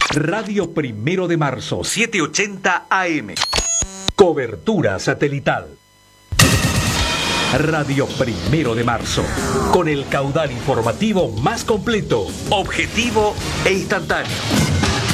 Radio Primero de Marzo, 780 AM. Cobertura satelital. Radio Primero de Marzo, con el caudal informativo más completo, objetivo e instantáneo.